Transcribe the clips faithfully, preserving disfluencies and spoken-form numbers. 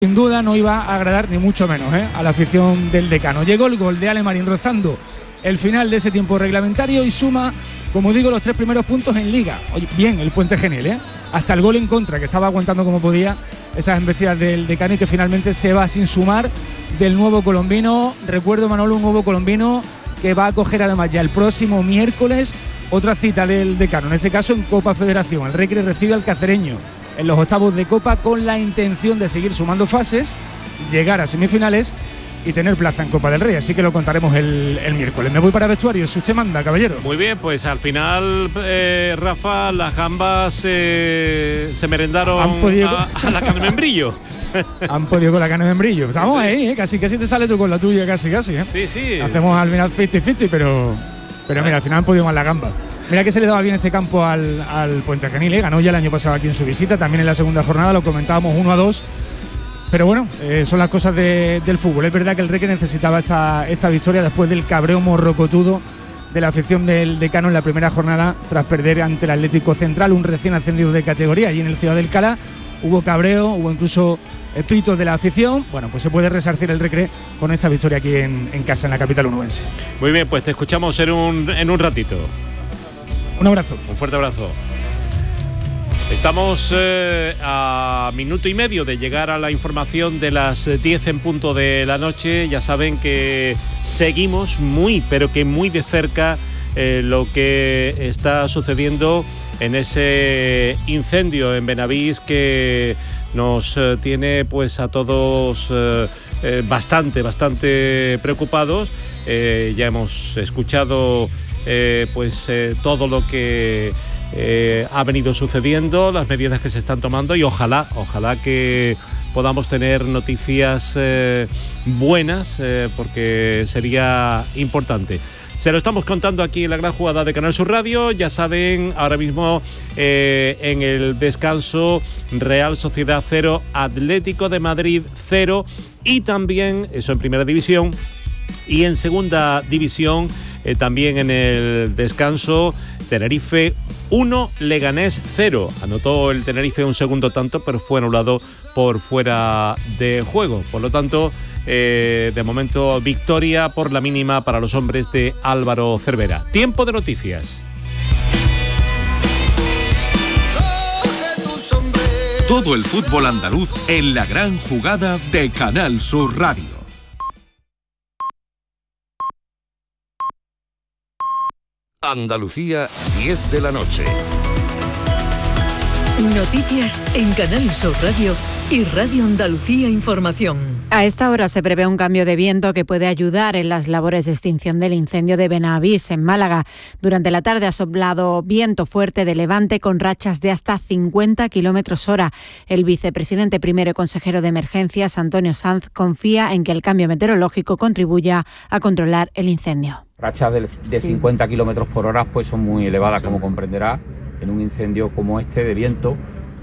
sin duda no iba a agradar ni mucho menos ¿eh? a la afición del Decano. Llegó el gol de Ale Marín rozando el final de ese tiempo reglamentario y suma, como digo, los tres primeros puntos en Liga. Oye, bien el Puente Genil, ¿eh? hasta el gol en contra, que estaba aguantando como podía esas embestidas del Decano y que finalmente se va sin sumar del nuevo colombino. Recuerdo, Manolo, un nuevo colombino que va a coger además ya el próximo miércoles otra cita del Decano, en este caso en Copa Federación. El Recre recibe al Cacereño en los octavos de Copa con la intención de seguir sumando fases, llegar a semifinales y tener plaza en Copa del Rey, así que lo contaremos el, el miércoles. Me voy para vestuario, si usted manda, caballero. Muy bien, pues al final, eh, Rafa, las gambas eh, se merendaron podido... a, a la carne de membrillo. Han podido con la carne de membrillo. Estamos sí, sí. ahí, ¿eh? casi casi te sale tú con la tuya, casi casi. ¿eh? Sí, sí. Hacemos al final cincuenta cincuenta, pero, pero mira, al final han podido más la gamba. Mira que se le daba bien este campo al, al Puente Genil, ¿eh? Ganó ya el año pasado aquí en su visita, también en la segunda jornada, lo comentábamos uno a dos. Pero bueno, eh, son las cosas de, del fútbol. Es verdad que el Recre necesitaba esta, esta victoria después del cabreo morrocotudo de la afición del Decano en la primera jornada tras perder ante el Atlético Central, un recién ascendido de categoría. Y en el Ciudad del Cala hubo cabreo, hubo incluso pitos de la afición. Bueno, pues se puede resarcir el Recre con esta victoria aquí en, en casa, en la capital onubense. Muy bien, pues te escuchamos en un, en un ratito. Un abrazo. Un fuerte abrazo. Estamos eh, a minuto y medio de llegar a la información de las diez en punto de la noche. Ya saben que seguimos muy, pero que muy de cerca eh, lo que está sucediendo en ese incendio en Benavís que nos eh, tiene pues a todos eh, eh, bastante, bastante preocupados. Eh, ya hemos escuchado eh, pues eh, todo lo que Eh, ha venido sucediendo, las medidas que se están tomando y ojalá, ojalá que podamos tener noticias eh, buenas eh, porque sería importante. Se lo estamos contando aquí en la gran jugada de Canal Sur Radio. Ya saben, ahora mismo eh, en el descanso, Real Sociedad cero, Atlético de Madrid cero y también, eso en primera división, y en segunda división eh, también en el descanso, Tenerife uno, Leganés cero. Anotó el Tenerife un segundo tanto, pero fue anulado por fuera de juego. Por lo tanto, eh, de momento, victoria por la mínima para los hombres de Álvaro Cervera. Tiempo de noticias. Todo el fútbol andaluz en la gran jugada de Canal Sur Radio. Andalucía, diez de la noche. Noticias en Canal Sur Radio y Radio Andalucía Información. A esta hora se prevé un cambio de viento que puede ayudar en las labores de extinción del incendio de Benavís, en Málaga. Durante la tarde ha soplado viento fuerte de levante con rachas de hasta cincuenta kilómetros hora. El vicepresidente primero y consejero de Emergencias, Antonio Sanz, confía en que el cambio meteorológico contribuya a controlar el incendio. Rachas de, de cincuenta kilómetros por hora pues son muy elevadas, como comprenderá, en un incendio como este de viento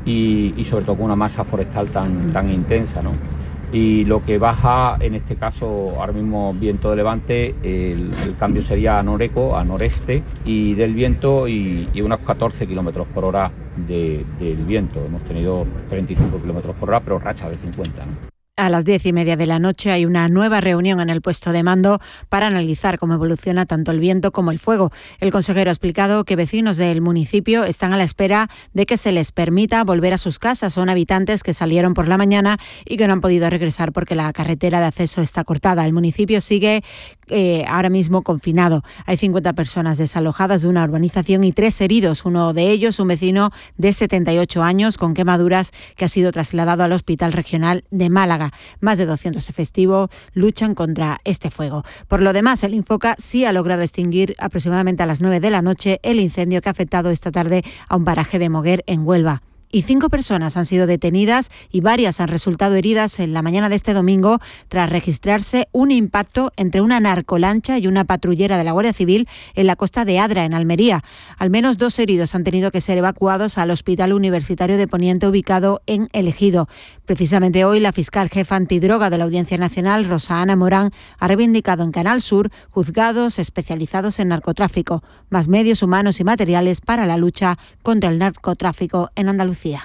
y, y sobre todo con una masa forestal tan, tan intensa, ¿no? Y lo que baja, en este caso, ahora mismo viento de levante, el, el cambio sería a noreco, a noreste, y del viento y, y unos catorce kilómetros por hora de, del viento. Hemos tenido treinta y cinco kilómetros por hora, pero rachas de cincuenta, ¿no? A las diez y media de la noche hay una nueva reunión en el puesto de mando para analizar cómo evoluciona tanto el viento como el fuego. El consejero ha explicado que vecinos del municipio están a la espera de que se les permita volver a sus casas. Son habitantes que salieron por la mañana y que no han podido regresar porque la carretera de acceso está cortada. El municipio sigue eh, ahora mismo confinado. Hay cincuenta personas desalojadas de una urbanización y tres heridos. Uno de ellos, un vecino de setenta y ocho años con quemaduras, que ha sido trasladado al Hospital Regional de Málaga. Más de doscientos efectivos luchan contra este fuego. Por lo demás, el Infoca sí ha logrado extinguir aproximadamente a las nueve de la noche el incendio que ha afectado esta tarde a un paraje de Moguer en Huelva. Y cinco personas han sido detenidas y varias han resultado heridas en la mañana de este domingo tras registrarse un impacto entre una narcolancha y una patrullera de la Guardia Civil en la costa de Adra, en Almería. Al menos dos heridos han tenido que ser evacuados al Hospital Universitario de Poniente, ubicado en El Ejido. Precisamente hoy, la fiscal jefa antidroga de la Audiencia Nacional, Rosa Ana Morán, ha reivindicado en Canal Sur juzgados especializados en narcotráfico, más medios humanos y materiales para la lucha contra el narcotráfico en Andalucía.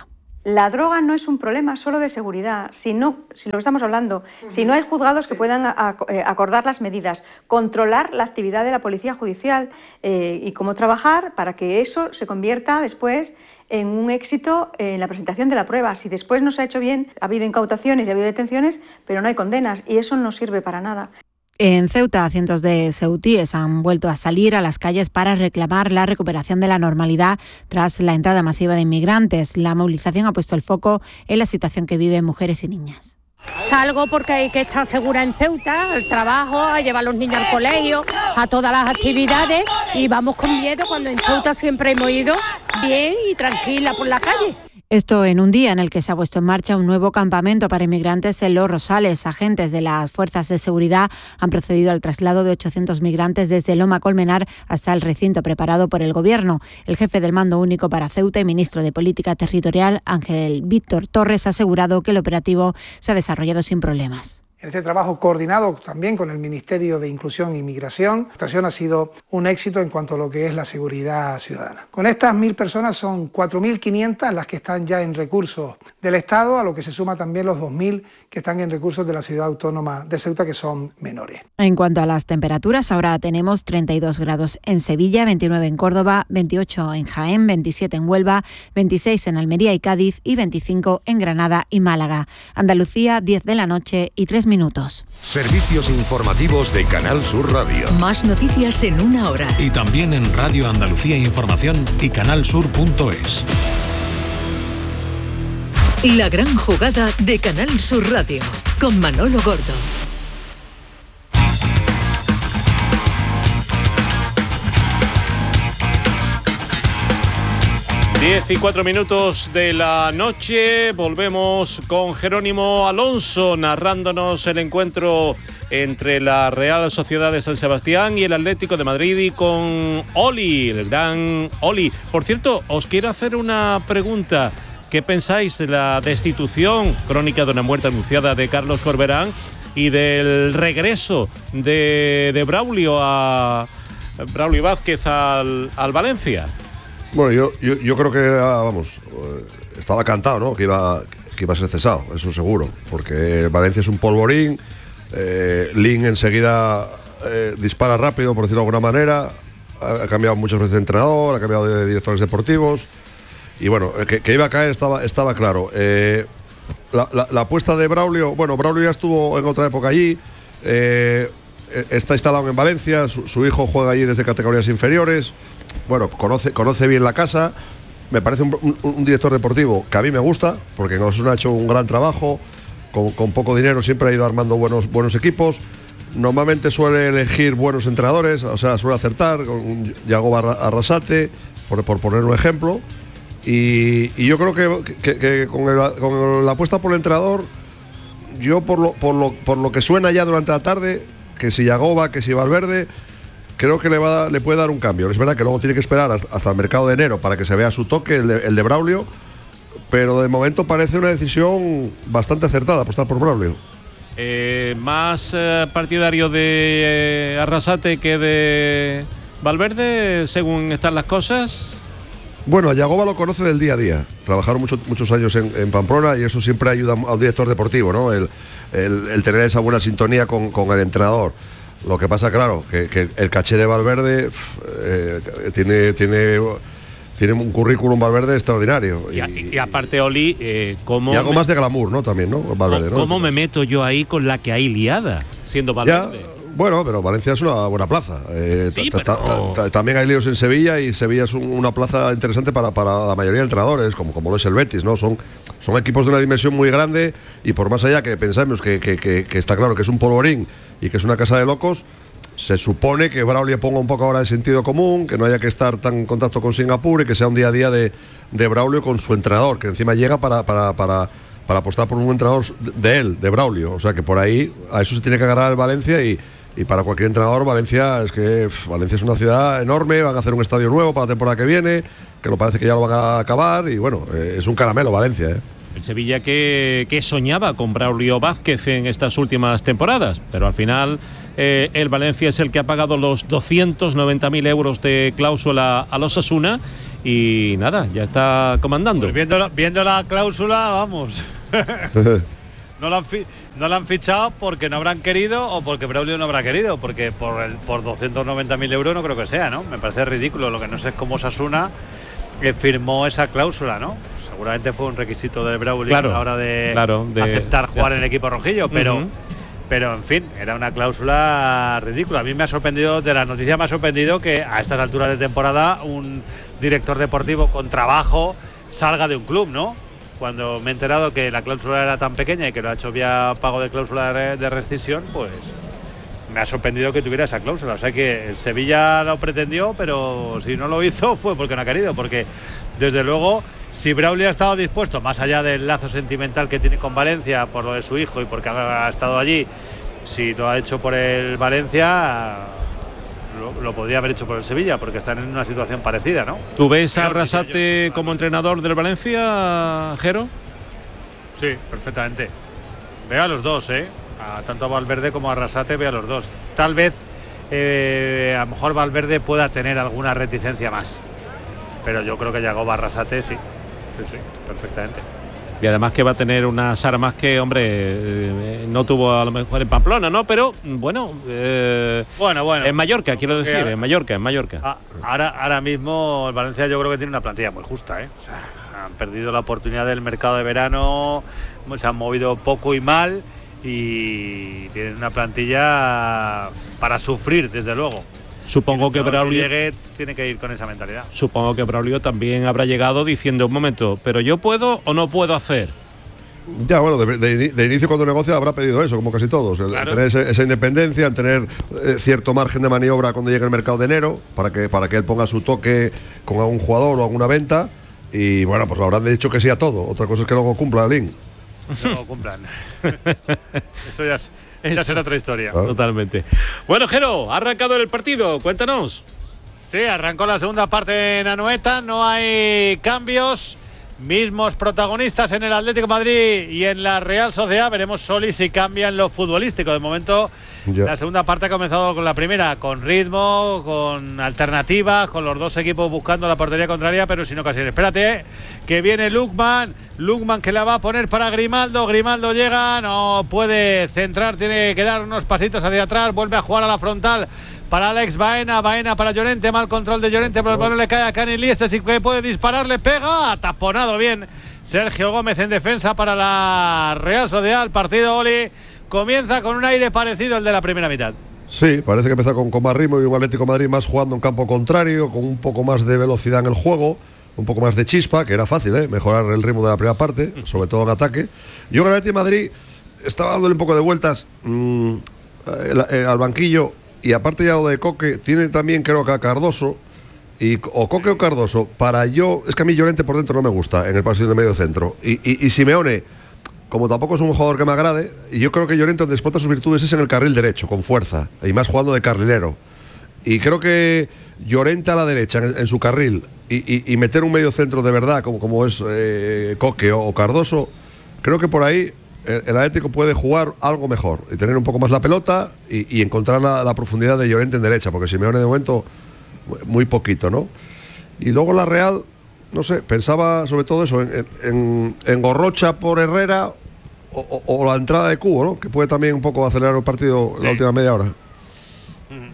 La droga no es un problema solo de seguridad, si, no, si lo que estamos hablando, si no hay juzgados que puedan acordar las medidas, controlar la actividad de la policía judicial eh, y cómo trabajar para que eso se convierta después en un éxito en la presentación de la prueba. Si después no se ha hecho bien, ha habido incautaciones y ha habido detenciones, pero no hay condenas y eso no sirve para nada. En Ceuta, cientos de ceutíes han vuelto a salir a las calles para reclamar la recuperación de la normalidad tras la entrada masiva de inmigrantes. La movilización ha puesto el foco en la situación que viven mujeres y niñas. Salgo porque hay que estar segura en Ceuta, al trabajo, a llevar a los niños al colegio, a todas las actividades, y vamos con miedo cuando en Ceuta siempre hemos ido bien y tranquila por la calle. Esto en un día en el que se ha puesto en marcha un nuevo campamento para inmigrantes en Los Rosales. Agentes de las fuerzas de seguridad han procedido al traslado de ochocientos migrantes desde Loma Colmenar hasta el recinto preparado por el Gobierno. El jefe del Mando Único para Ceuta y ministro de Política Territorial, Ángel Víctor Torres, ha asegurado que el operativo se ha desarrollado sin problemas. En este trabajo coordinado también con el Ministerio de Inclusión e Inmigración, la actuación ha sido un éxito en cuanto a lo que es la seguridad ciudadana. Con estas mil personas son cuatro mil quinientas las que están ya en recursos del Estado, a lo que se suma también los dos mil que están en recursos de la Ciudad Autónoma de Ceuta, que son menores. En cuanto a las temperaturas, ahora tenemos treinta y dos grados en Sevilla, veintinueve en Córdoba, veintiocho en Jaén, veintisiete en Huelva, veintiséis en Almería y Cádiz y veinticinco en Granada y Málaga. Andalucía, diez de la noche y tres minutos. Servicios informativos de Canal Sur Radio. Más noticias en una hora. Y también en Radio Andalucía Información y canal sur punto es. La gran jugada de Canal Sur Radio con Manolo Gordo. Diez y cuatro minutos de la noche, volvemos con Jerónimo Alonso narrándonos el encuentro entre la Real Sociedad de San Sebastián y el Atlético de Madrid, y con Oli, el gran Oli. Por cierto, os quiero hacer una pregunta. ¿Qué pensáis de la destitución, crónica de una muerte anunciada, de Carlos Corberán y del regreso de, de Braulio a Braulio Vázquez al, al Valencia? Bueno, yo, yo, yo creo que era, vamos, estaba cantado, ¿no? Que iba, que iba a ser cesado, eso seguro, porque Valencia es un polvorín, eh, Lin enseguida eh, dispara rápido, por decirlo de alguna manera, ha, ha cambiado muchas veces de entrenador, ha cambiado de directores deportivos. Y bueno, que, que iba a caer estaba, estaba claro. Eh, la, la, la apuesta de Braulio, bueno, Braulio ya estuvo en otra época allí, eh, está instalado en Valencia, su, su hijo juega allí desde categorías inferiores, bueno, conoce, conoce bien la casa, me parece un, un, un director deportivo que a mí me gusta, porque en Osasuna ha hecho un gran trabajo, con, con poco dinero siempre ha ido armando buenos, buenos equipos, normalmente suele elegir buenos entrenadores, o sea, suele acertar, con Yago Arrasate, por, por poner un ejemplo. Y, y yo creo que, que, que con, el, con la apuesta por el entrenador, yo por lo, por, lo, por lo que suena ya durante la tarde, que si Yagoba, que si Valverde, creo que le, va, le puede dar un cambio. Es verdad que luego tiene que esperar hasta, hasta el mercado de enero para que se vea su toque, el de, el de Braulio, pero de momento parece una decisión bastante acertada apostar por Braulio. Eh, ¿Más eh, partidario de eh, Arrasate que de Valverde, según están las cosas? Bueno, a Yagoba lo conoce del día a día. Trabajaron mucho, muchos años en, en Pamplona y eso siempre ayuda a un director deportivo, ¿no? El, el, el tener esa buena sintonía con, con el entrenador. Lo que pasa, claro, que, que el caché de Valverde eh, tiene, tiene, tiene un currículum Valverde extraordinario. Y, y, y aparte, Oli, eh, ¿cómo... Y algo me, más de glamour, ¿no? También, ¿no? Valverde, ¿Cómo, ¿no? ¿Cómo me meto yo ahí con la que hay liada, siendo Valverde? Ya, bueno, pero Valencia es una buena plaza. Eh, sí, ta, ta, pero... ta, ta, también hay líos en Sevilla y Sevilla es un, una plaza interesante para, para la mayoría de entrenadores, como, como lo es el Betis, ¿no? Son, son equipos de una dimensión muy grande y por más allá que pensamos que, que, que, que está claro que es un polvorín y que es una casa de locos, se supone que Braulio ponga un poco ahora de sentido común, que no haya que estar tan en contacto con Singapur y que sea un día a día de, de Braulio con su entrenador, que encima llega para... para, para para apostar por un entrenador de él, de Braulio. O sea que por ahí a eso se tiene que agarrar el Valencia y, y para cualquier entrenador Valencia es que pff, Valencia es una ciudad enorme, van a hacer un estadio nuevo para la temporada que viene, que lo parece que ya lo van a acabar y bueno, eh, es un caramelo Valencia, ¿eh? El Sevilla que, que soñaba con Braulio Vázquez en estas últimas temporadas, pero al final eh, el Valencia es el que ha pagado los doscientos noventa mil euros de cláusula a los Osasuna y nada, ya está comandando. Pues viendo, la, viendo la cláusula, vamos. No lo, han fi- no lo han fichado porque no habrán querido o porque Braulio no habrá querido, porque por el, por doscientos noventa mil euros no creo que sea, ¿no? Me parece ridículo. Lo que no sé es cómo Osasuna eh, firmó esa cláusula, ¿no? Seguramente fue un requisito de Braulio claro, a la hora de, claro, de aceptar jugar de en el equipo rojillo, pero, uh-huh. pero en fin, era una cláusula ridícula. A mí me ha sorprendido, de la noticia me ha sorprendido que a estas alturas de temporada un director deportivo con trabajo salga de un club, ¿no? Cuando me he enterado que la cláusula era tan pequeña y que lo ha hecho vía pago de cláusula de, de rescisión, pues me ha sorprendido que tuviera esa cláusula. O sea que el Sevilla lo pretendió, pero si no lo hizo fue porque no ha querido, porque desde luego si Braulio ha estado dispuesto, más allá del lazo sentimental que tiene con Valencia por lo de su hijo y porque ha estado allí, si lo ha hecho por el Valencia, lo, lo podría haber hecho por el Sevilla, porque están en una situación parecida, ¿no? ¿Tú ves a Arrasate como entrenador del Valencia, Jero? Sí, perfectamente. Ve a los dos, ¿eh? A, tanto a Valverde como a Arrasate, ve a los dos. Tal vez, eh, a lo mejor Valverde pueda tener alguna reticencia más, pero yo creo que Yagoba Arrasate sí, sí, sí, perfectamente. Y además que va a tener unas armas que, hombre, eh, no tuvo a lo mejor en Pamplona, ¿no? Pero, bueno, eh, bueno, bueno. En Mallorca, quiero decir, ahora, en Mallorca, en Mallorca. A, ahora, ahora mismo el Valencia yo creo que tiene una plantilla muy justa, ¿eh? O sea, han perdido la oportunidad del mercado de verano, se han movido poco y mal y tienen una plantilla para sufrir, desde luego. Supongo que Braulio llegue, tiene que ir con esa mentalidad. Supongo que Braulio también habrá llegado diciendo un momento, pero yo puedo o no puedo hacer. Ya, bueno, de, de, de inicio cuando negocia habrá pedido eso, como casi todos, el, claro. tener ese, esa independencia, el tener eh, cierto margen de maniobra cuando llegue el mercado de enero, para que, para que él ponga su toque con algún jugador o alguna venta, y bueno, pues lo habrán dicho que sí a todo. Otra cosa es que luego cumpla Lin. Que luego cumplan. Eso ya es. Ya será otra historia. Ah. Totalmente. Bueno, Jero, ha arrancado el partido, cuéntanos. Sí, arrancó la segunda parte en Anoeta, no hay cambios, mismos protagonistas en el Atlético de Madrid y en la Real Sociedad. Veremos Soli si cambia en lo futbolístico. De momento, ya. La segunda parte ha comenzado con la primera, con ritmo, con alternativas, con los dos equipos buscando la portería contraria, pero sin ocasión. Espérate, que viene Lukman, Lukman que la va a poner para Grimaldo, Grimaldo llega, no puede centrar, tiene que dar unos pasitos hacia atrás, vuelve a jugar a la frontal para Alex Baena, Baena para Llorente, mal control de Llorente, pero el balón le cae a Canelli, este sí que puede disparar, le pega, taponado bien Sergio Gómez en defensa para la Real Sociedad. El partido, Oli, comienza con un aire parecido al de la primera mitad. Sí, parece que empezó con, con más ritmo y un Atlético de Madrid más jugando en campo contrario, con un poco más de velocidad en el juego, un poco más de chispa, que era fácil, ¿eh? Mejorar el ritmo de la primera parte, sobre todo en ataque. Yo en el Atlético de Madrid estaba dándole un poco de vueltas mmm, el, el, al banquillo, y aparte ya lo de Coque, tiene también creo que a Cardoso, y o Coque o Cardoso, para yo, es que a mí Llorente por dentro no me gusta en el partido de medio centro, y, y, y Simeone, como tampoco es un jugador que me agrade, y yo creo que Llorente donde explota sus virtudes es en el carril derecho, con fuerza, y más jugando de carrilero. Y creo que Llorente a la derecha, en, en su carril, y, y, y meter un medio centro de verdad, como, como es eh, Coque o, o Cardoso, creo que por ahí el, el Atlético puede jugar algo mejor, y tener un poco más la pelota, y, y encontrar la, la profundidad de Llorente en derecha, porque Simeone de momento muy poquito, ¿no? Y luego la Real, no sé, pensaba sobre todo eso, en, en, en Gorrocha por Herrera, O, o, o la entrada de Cubo, ¿no? Que puede también un poco acelerar el partido en sí. La última media hora. Uh-huh.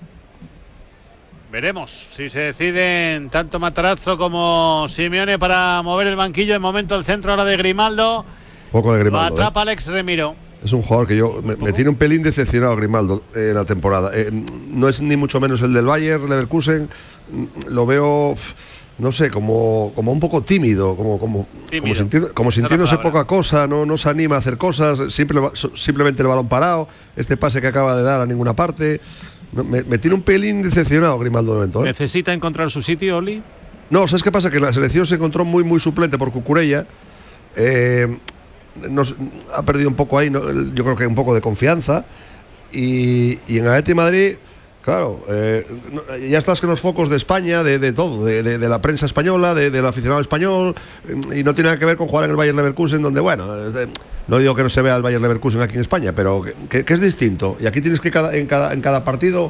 Veremos si se deciden tanto Matarazzo como Simeone para mover el banquillo. En momento el centro ahora de Grimaldo. Poco de Grimaldo. Lo atrapa ¿eh? Alex Remiro. Es un jugador que yo me, me tiene un pelín decepcionado Grimaldo en la temporada. Eh, no es ni mucho menos el del Bayern Leverkusen. Lo veo, no sé, como, como un poco tímido, como, como, tímido. como, sintiendo, como sintiéndose poca cosa, no, no se anima a hacer cosas, simple, simplemente el balón parado, este pase que acaba de dar a ninguna parte. Me, me tiene un pelín decepcionado Grimaldo de momento. ¿eh? ¿Necesita encontrar su sitio, Oli? No, ¿sabes qué pasa? Que la selección se encontró muy, muy suplente por Cucurella. Eh, nos, ha perdido un poco ahí, ¿no? Yo creo que un poco de confianza. Y, y en el Atlético de Madrid, claro, eh, ya estás con los focos de España, de, de todo, de, de, de la prensa española, de, del aficionado español, y no tiene nada que ver con jugar en el Bayern Leverkusen, donde, bueno, de, no digo que no se vea el Bayern Leverkusen aquí en España, pero que, que, que es distinto. Y aquí tienes que cada, en, cada, en cada partido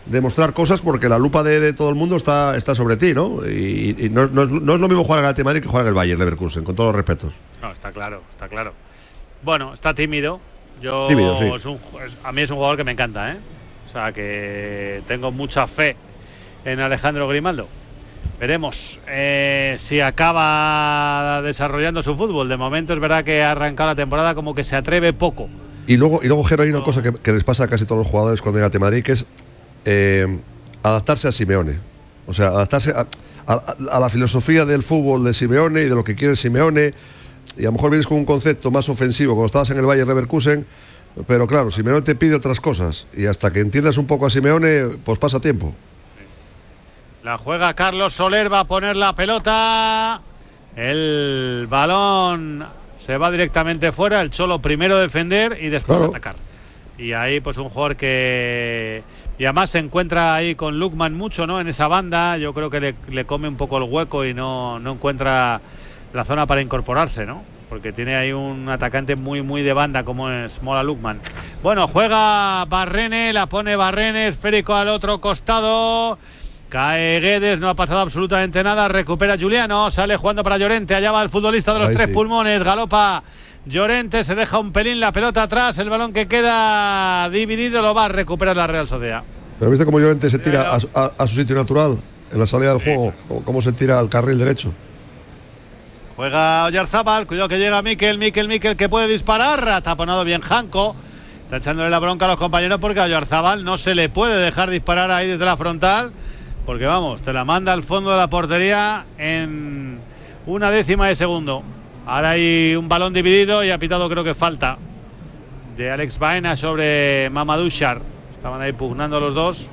demostrar cosas porque la lupa de, de todo el mundo está, está sobre ti, ¿no? Y, y no, no, es, no es lo mismo jugar en el Atlético de Madrid que jugar en el Bayern Leverkusen, con todos los respetos. No, está claro, está claro. Bueno, está tímido. Yo tímido, sí. es un, es, a mí es un jugador que me encanta, ¿eh? O sea, que tengo mucha fe en Alejandro Grimaldo. Veremos eh, si acaba desarrollando su fútbol. De momento es verdad que ha arrancado la temporada como que se atreve poco. Y luego, y luego Jero, hay una cosa que, que les pasa a casi todos los jugadores cuando llegan a Madrid, que es eh, adaptarse a Simeone. O sea, adaptarse a, a, a la filosofía del fútbol de Simeone y de lo que quiere Simeone. Y a lo mejor vienes con un concepto más ofensivo cuando estabas en el Bayern Leverkusen, pero claro, Simeone te pide otras cosas. Y hasta que entiendas un poco a Simeone, pues pasa tiempo. La juega Carlos Soler, va a poner la pelota. El balón se va directamente fuera. El Cholo primero a defender y después claro. atacar. Y ahí pues un jugador que... Y además se encuentra ahí con Lukman mucho, ¿no? En esa banda. Yo creo que le, le come un poco el hueco y no, no encuentra la zona para incorporarse, ¿no? Porque tiene ahí un atacante muy, muy de banda como es Mola Lukman. Bueno, juega Barrene, la pone Barrene, esférico al otro costado. Cae Guedes, no ha pasado absolutamente nada. Recupera Juliano, sale jugando para Llorente. Allá va el futbolista de los Ahí tres sí. pulmones. Galopa Llorente, se deja un pelín la pelota atrás. El balón que queda dividido lo va a recuperar la Real Sociedad. Pero viste cómo Llorente se tira a, a, a su sitio natural en la salida del sí. juego. Cómo se tira al carril derecho. Juega Oyarzábal, cuidado que llega Mikel, Mikel, Mikel que puede disparar. Ha taponado bien Janko. Está echándole la bronca a los compañeros porque a Oyarzábal no se le puede dejar disparar ahí desde la frontal. Porque vamos, te la manda al fondo de la portería en una décima de segundo. Ahora hay un balón dividido y ha pitado creo que falta de Alex Baena sobre Mamadou Sarr. Estaban ahí pugnando los dos.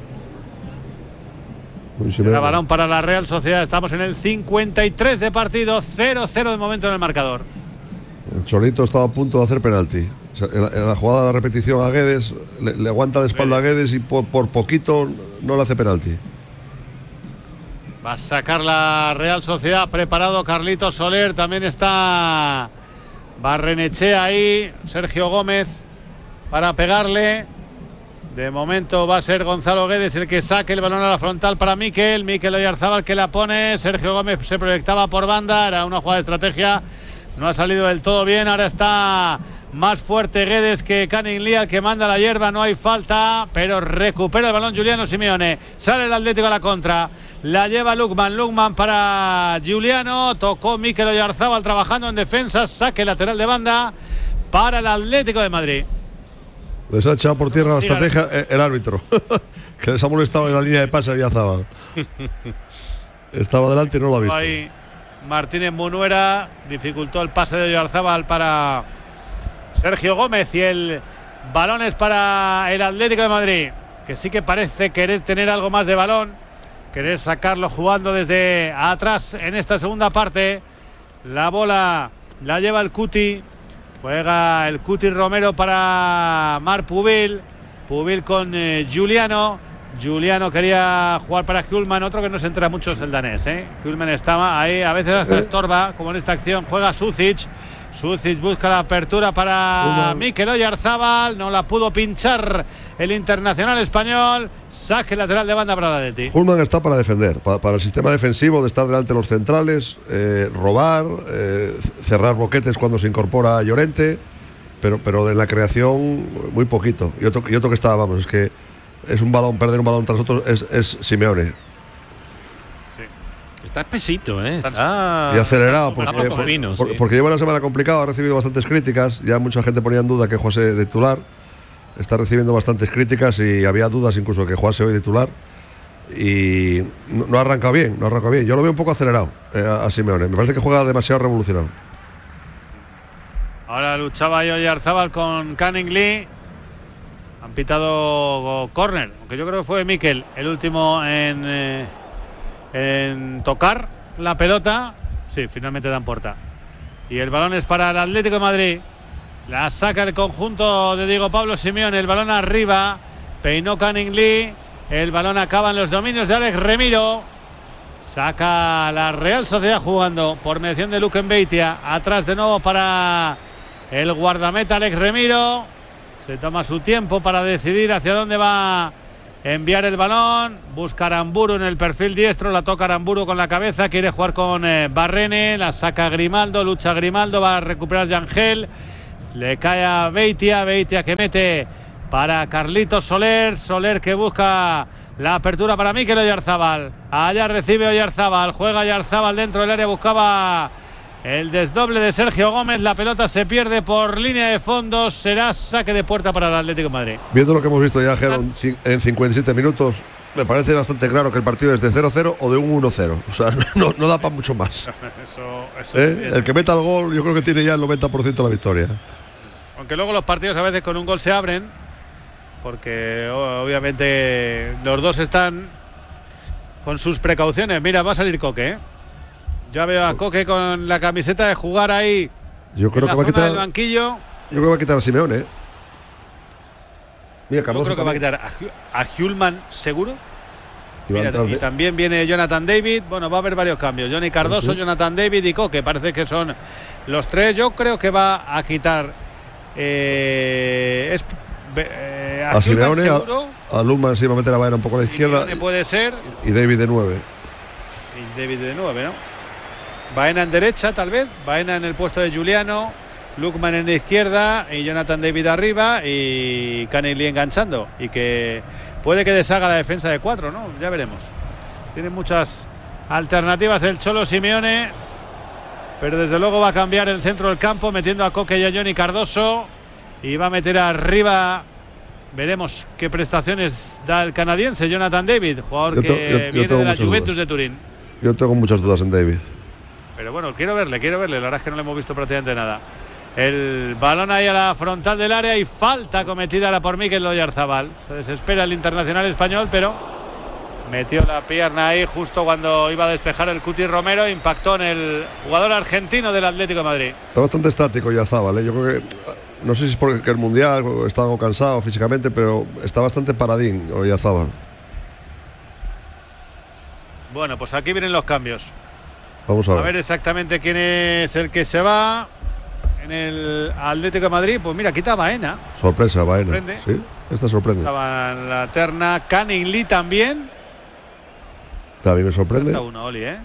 El balón para la Real Sociedad. Estamos en el cincuenta y tres de partido, cero cero de momento en el marcador. El Cholito estaba a punto de hacer penalti. O sea, en, la, en la jugada de la repetición a Guedes, le, le aguanta de espalda a Guedes y por, por poquito no le hace penalti. Va a sacar la Real Sociedad, preparado Carlitos Soler, también está Barrenechea ahí, Sergio Gómez para pegarle. De momento va a ser Gonzalo Guedes el que saque el balón a la frontal para Mikel, Mikel Oyarzábal que la pone, Sergio Gómez se proyectaba por banda, era una jugada de estrategia, no ha salido del todo bien, ahora está más fuerte Guedes que Canning Lee, que manda la hierba, no hay falta, pero recupera el balón Giuliano Simeone, sale el Atlético a la contra, la lleva Lukman, Lukman para Giuliano, tocó Mikel Oyarzábal trabajando en defensa, saque lateral de banda para el Atlético de Madrid. Les ha echado por tierra la estrategia el árbitro, que les ha molestado en la línea de pase a Oyarzábal. Estaba delante y no lo ha visto. Ahí Martínez Munuera dificultó el pase de Oyarzábal para Sergio Gómez y el balón es para el Atlético de Madrid, que sí que parece querer tener algo más de balón, querer sacarlo jugando desde atrás en esta segunda parte. La bola la lleva el Cuti, juega el Cuti Romero para Marc Pubil, Pubil con eh, Giuliano. Giuliano quería jugar para Hjulman, otro que no se entera mucho es el danés, ¿eh? Hjulman estaba ahí, a veces hasta estorba, como en esta acción. Juega Sucic, Sucic busca la apertura para Mikel Oyarzábal, no la pudo pinchar el internacional español. Saque lateral de banda para el Atleti. Hjulman está para defender, para, para el sistema defensivo de estar delante de los centrales, eh, robar, eh, cerrar boquetes cuando se incorpora Llorente, pero, pero de la creación muy poquito. Y otro, y otro que está, vamos, es que es un balón, perder un balón tras otro es, es Simeone. Sí. Está espesito, ¿eh? Está... Y acelerado, porque, está por, fino, por, sí. porque lleva una semana complicada, ha recibido bastantes críticas, ya mucha gente ponía en duda que jugase de titular, está recibiendo bastantes críticas y había dudas incluso que jugase hoy de titular y no, no ha arrancado bien, no ha arrancado bien. Yo lo veo un poco acelerado eh, a, a Simeone, me parece que juega demasiado revolucionado. Ahora luchaba Oyarzábal con Canning Lee. Han pitado córner, aunque yo creo que fue Mikel el último en, eh, en tocar la pelota. Sí, finalmente dan puerta. Y el balón es para el Atlético de Madrid. La saca el conjunto de Diego Pablo Simeone. El balón arriba. Peinó Canning Lee. El balón acaba en los dominios de Alex Remiro. Saca la Real Sociedad jugando por mediación de Luque Beitia. Atrás de nuevo para el guardameta Alex Remiro. Se toma su tiempo para decidir hacia dónde va enviar el balón, busca Aramburu en el perfil diestro, la toca Aramburu con la cabeza, quiere jugar con eh, Barrene, la saca Grimaldo, lucha Grimaldo, va a recuperar Yangel, le cae a Beitia, Beitia que mete para Carlitos Soler, Soler que busca la apertura para Mikel Oyarzabal, allá recibe Oyarzabal, juega Oyarzabal dentro del área, buscaba el desdoble de Sergio Gómez, la pelota se pierde por línea de fondo, será saque de puerta para el Atlético de Madrid. Viendo lo que hemos visto ya, Gerón, en cincuenta y siete minutos, me parece bastante claro que el partido es de cero cero o de un uno cero. O sea, no, no da para mucho más. eso, eso ¿Eh? El que meta el gol, yo creo que tiene ya el noventa por ciento de la victoria. Aunque luego los partidos a veces con un gol se abren, porque obviamente los dos están con sus precauciones. Mira, va a salir Coque, ¿eh? Ya veo a Coque con la camiseta de jugar ahí. Yo creo en la que va a zona quitar del banquillo. Yo creo que va a quitar a Simeone, ¿eh? Mira, Cardoso Yo creo que también. va a quitar a, a Hjulman seguro. Y va a Mira, entrar y de- también viene Jonathan David. Bueno, va a haber varios cambios. Johnny Cardoso, Sí. Jonathan David y Coque. Parece que son los tres. Yo creo que va a quitar eh, es, eh, a, a Hjulman Simeone, seguro. a, a Lundman sí va a meter a Baena un poco a la izquierda Simeone puede ser. y David de nueve. Y David de nueve, ¿no? Baena en derecha, tal vez. Baena en el puesto de Juliano. Lukman en la izquierda y Jonathan David arriba y Canelli enganchando. Y que puede que deshaga la defensa de cuatro, ¿no? Ya veremos. Tiene muchas alternativas el Cholo Simeone. Pero desde luego va a cambiar el centro del campo, metiendo a Coque y a Johnny Cardoso. Y va a meter arriba. Veremos qué prestaciones da el canadiense Jonathan David, jugador Yo que te- yo- yo viene tengo de la muchas Juventus dudas. de Turín. Yo tengo muchas dudas en David. Pero bueno, quiero verle, quiero verle. La verdad es que no le hemos visto prácticamente nada. El balón ahí a la frontal del área y falta cometida la por Mikel Oyarzabal. Se desespera el internacional español, pero metió la pierna ahí justo cuando iba a despejar el Cuti Romero. Impactó en el jugador argentino del Atlético de Madrid. Está bastante estático ya Zabal, ¿eh? Yo creo que no sé si es porque el mundial está algo cansado físicamente, pero está bastante paradín hoy Zabal. Bueno, pues aquí vienen los cambios. Vamos a A ver. ver exactamente quién es el que se va en el Atlético de Madrid. Pues mira, quita Baena. Sorpresa, Baena. Sorprende. Sí, esta sorprende. Estaba en la terna. Canning Lee también. También me sorprende. Está uno, Oli, ¿eh?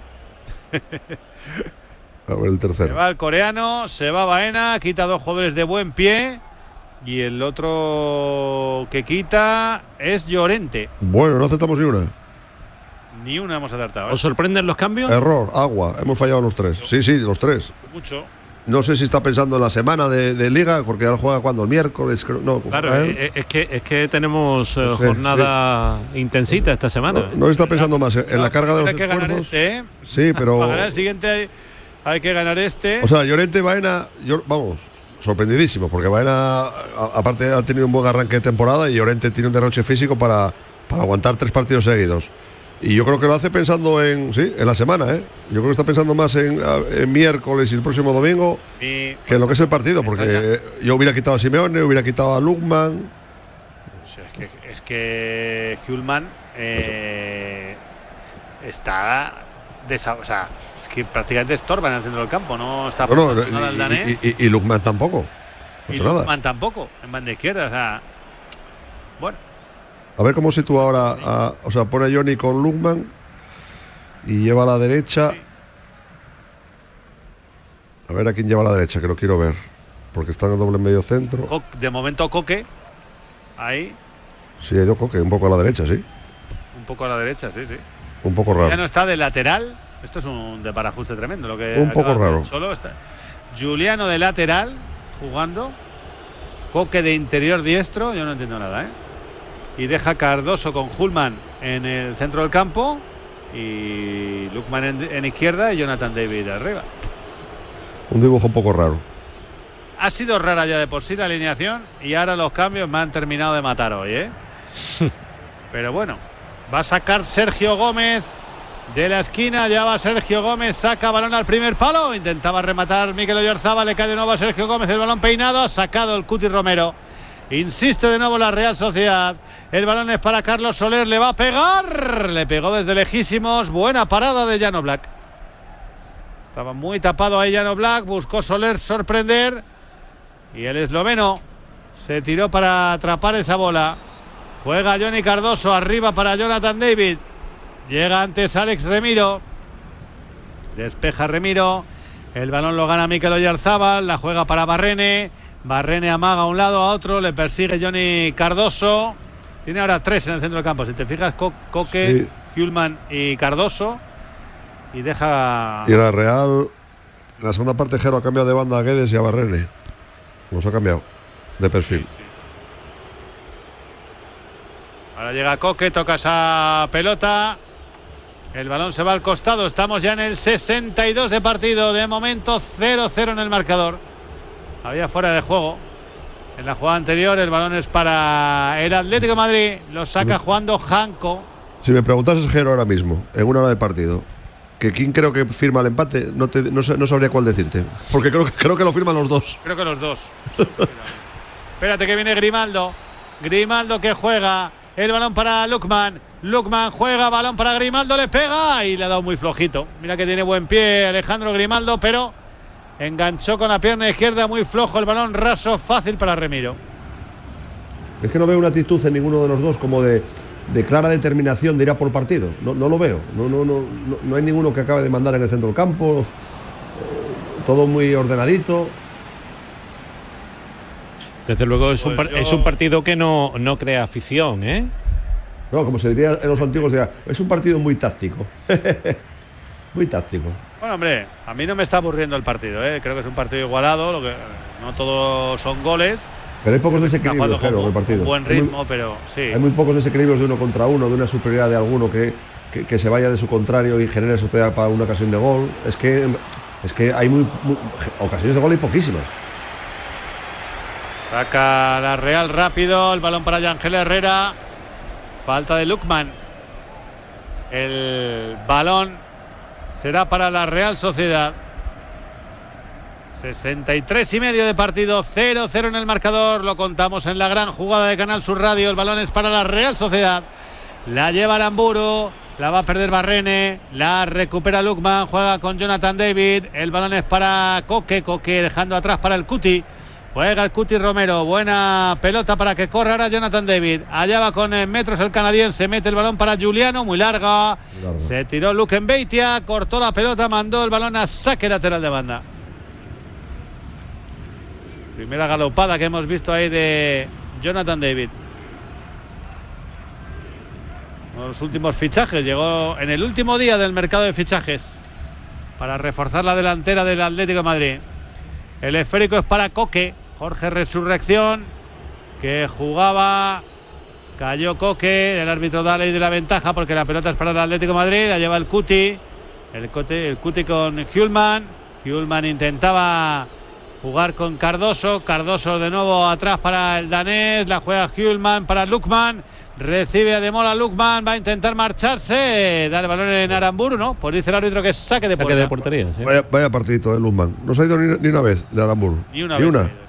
A ver el Se tercero. va el coreano, se va Baena, quita dos jugadores de buen pie. Y el otro que quita es Llorente. Bueno, no aceptamos ni una. Ni una hemos acertado. ¿eh? ¿Os sorprenden los cambios? Error, agua. Hemos fallado los tres. Sí, sí, los tres. Mucho. No sé si está pensando en la semana de, de liga, porque ahora juega cuando el miércoles. creo- No, Claro, ¿eh? eh, es que es que tenemos eh, Sí, jornada intensita esta semana. no, no está pensando más en la carga de los Hay que ganar esfuerzos. este, ¿eh? Sí, pero. Para ganar el siguiente hay, hay que ganar este. O sea, Llorente, Baena, yo, vamos, sorprendidísimo, porque Baena, a- aparte, ha tenido un buen arranque de temporada y Llorente tiene un derroche físico para, para aguantar tres partidos seguidos. Y yo creo que lo hace pensando en, sí, en la semana, ¿eh? Yo creo que está pensando más en, en miércoles y el próximo domingo Y- que en lo que es el partido, porque eh, yo hubiera quitado a Simeone, hubiera quitado a Lukman. O sea, es que, es que Hjulman eh, está desa- o sea, es que prácticamente estorba en el centro del campo, no está No, no, aportando nada al danés. y, y, y, y Lukman tampoco. No ha Y hecho nada. Lukman tampoco, en banda izquierda, o sea, bueno, A ver cómo sitúa ahora, a- o sea, pone a Johnny con Lukman y lleva a la derecha. A ver a quién lleva a la derecha, que lo quiero ver, porque está en el doble medio centro. Co- de momento Coque, ahí, Sí, ha ido Coque, un poco a la derecha, sí. un poco a la derecha, sí, sí. Un poco Ya no raro. está de lateral, esto es un de parajuste tremendo, lo que Un poco acaba de raro. hacer Solo está Juliano de lateral, jugando, Coque de interior diestro, yo no entiendo nada, ¿eh? Y deja Cardoso con Hjulman en el centro del campo y Lukman en, en izquierda y Jonathan David arriba. Un dibujo un poco raro. Ha sido rara ya de por sí la alineación y ahora los cambios me han terminado de matar hoy, ¿eh? Pero bueno, va a sacar Sergio Gómez de la esquina, ya va Sergio Gómez, saca balón al primer palo, intentaba rematar Mikel Oyarzabal, le cae de nuevo a Sergio Gómez, el balón peinado, ha sacado el Cuti Romero. Insiste de nuevo la Real Sociedad. El balón es para Carlos Soler. Le va a pegar. Le pegó desde lejísimos. Buena parada de Jan Oblak. Estaba muy tapado ahí Jan Oblak. Buscó Soler sorprender. Y el esloveno se tiró para atrapar esa bola. Juega Johnny Cardoso, arriba para Jonathan David. Llega antes Alex Remiro. Despeja Remiro. El balón lo gana Mikel Oyarzábal. La juega para Barrene. Barrene amaga a un lado, a otro. Le persigue Johnny Cardoso. Tiene ahora tres en el centro del campo. Si te fijas, Co- Coque, sí. Hjulmand y Cardoso. Y deja... Y la Real, en la segunda parte, Jero ha cambiado de banda a Guedes y a Barrene. Nos ha cambiado de perfil. Sí, sí. Ahora llega Coque, toca esa pelota. El balón se va al costado. Estamos ya en el sesenta y dos de partido. De momento cero cero en el marcador. Había fuera de juego en la jugada anterior. El balón es para el Atlético de Madrid. Lo saca sí. jugando Janko. Si me preguntases, Jero, ahora mismo, en una hora de partido, que quién creo que firma el empate, no, te, no, no sabría cuál decirte. Porque creo, creo que lo firman los dos. Creo que los dos. Espérate que viene Grimaldo. Grimaldo que juega. El balón para Lukman. Lukman juega, balón para Grimaldo, le pega y le ha dado muy flojito. Mira que tiene buen pie Alejandro Grimaldo, pero enganchó con la pierna izquierda, muy flojo el balón, raso, fácil para Remiro. Es que no veo una actitud en ninguno de los dos como de, de clara determinación de ir a por partido. No, no lo veo. No, no, no, no, no hay ninguno que acabe de mandar en el centro del campo. Eh, todo muy ordenadito. Desde luego es, pues un, yo... es un partido que no, no crea afición, ¿eh? No, como se diría en los antiguos, diría, es un partido muy táctico. Muy táctico. Bueno, hombre, a mí no me está aburriendo el partido, ¿eh? Creo que es un partido igualado, lo que no todos son goles. Pero hay pocos desequilibrios, Jero, en el partido. Buen ritmo, muy, pero sí. Hay muy pocos desequilibrios de uno contra uno, de una superioridad de alguno que, que, que se vaya de su contrario y genere superioridad para una ocasión de gol. Es que, es que hay muy, muy ocasiones de gol y poquísimas. Saca la Real rápido, el balón para Yangel Herrera. Falta de Lukman. El balón será para la Real Sociedad. sesenta y tres y medio de partido, cero cero en el marcador. Lo contamos en la gran jugada de Canal Sur Radio. El balón es para la Real Sociedad. La lleva Aramburu. La va a perder Barrene. La recupera Lukman. Juega con Jonathan David. El balón es para Coque. Coque dejando atrás para el Cuti. Juega el Cuti Romero, buena pelota para que corra ahora Jonathan David. Allá va con metros el canadiense, mete el balón para Giuliano, muy larga. Muy larga. Se tiró Luke Mbeitia, cortó la pelota, mandó el balón a saque lateral de banda. Primera galopada que hemos visto ahí de Jonathan David. Uno de los últimos fichajes, llegó en el último día del mercado de fichajes para reforzar la delantera del Atlético de Madrid. El esférico es para Coque. Jorge Resurrección, que jugaba, cayó Coque, el árbitro da ley de la ventaja porque la pelota es para el Atlético de Madrid, la lleva el Cuti, el Cuti, el Cuti con Hjulmand. Hjulmand intentaba jugar con Cardoso, Cardoso de nuevo atrás para el danés, la juega Hjulmand para Lukman, recibe a Demola Lukman, va a intentar marcharse, da el balón en Aramburu, ¿no? Pues dice el árbitro que saque de, saque de portería. Sí. Vaya, vaya partidito de Lukman, no se ha ido ni, ni una vez de Aramburu. Ni una ni vez. Una.